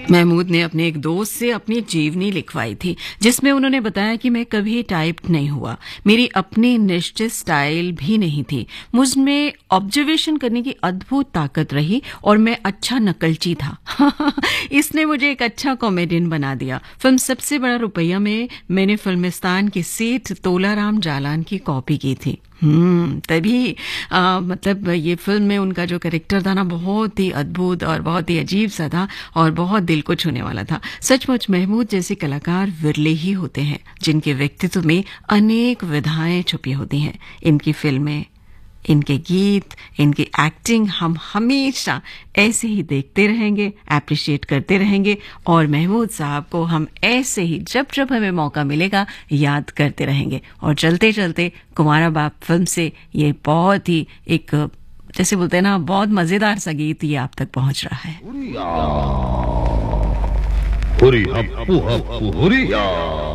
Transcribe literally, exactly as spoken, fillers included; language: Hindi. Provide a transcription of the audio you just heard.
महमूद ने अपने एक दोस्त से अपनी एक जीवनी लिखवाई थी, जिसमें उन्होंने बताया कि मैं कभी टाइप नहीं हुआ, मेरी अपनी निश्चित स्टाइल भी नहीं थी, मुझ में ऑब्जर्वेशन करने की अद्भुत ताकत रही और मैं अच्छा नकलची था। इसने मुझे एक अच्छा कॉमेडियन बना दिया। फिल्म सबसे बड़ा रुपया में मैंने फिल्मिस्तान के सेठ तोलाराम जालान की कॉपी की थी। हम्म तभी आ, मतलब ये फिल्म में उनका जो कैरेक्टर था ना, बहुत ही अद्भुत और बहुत ही अजीब सा था और बहुत दिल को छूने वाला था। सचमुच महमूद जैसे कलाकार विरले ही होते हैं जिनके व्यक्तित्व में अनेक विधाएं छुपी होती हैं। इनकी फिल्में, इनके गीत, इनकी एक्टिंग हम हमेशा ऐसे ही देखते रहेंगे, एप्रिशिएट करते रहेंगे और महमूद साहब को हम ऐसे ही जब जब हमें मौका मिलेगा याद करते रहेंगे। और चलते चलते कुंवारा बाप फिल्म से ये बहुत ही एक, जैसे बोलते हैं ना, बहुत मजेदार सा गीत ये आप तक पहुंच रहा है। हुरी हप्पू हप्पू हुरिया।